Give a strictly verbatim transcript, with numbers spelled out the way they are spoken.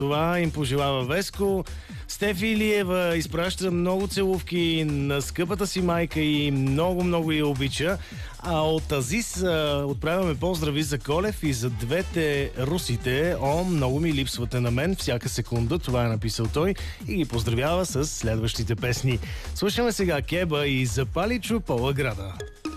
Това им пожелава Веско. Стефи Илиева изпраща много целувки на скъпата си майка и много-много я обича. А от Азис отправяме поздрави за Колев и за двете русите. О, много ми липсвате на мен всяка секунда. Това е написал той и ги поздравява с следващите песни. Слушаме сега Кеба и Запали Чупала града.